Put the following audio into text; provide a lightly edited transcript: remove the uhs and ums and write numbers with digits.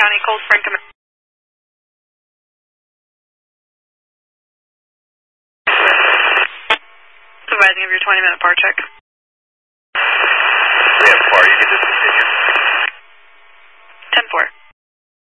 County, Cold Spring, come in. Supervising of your 20-minute par check. We have par, you can just continue.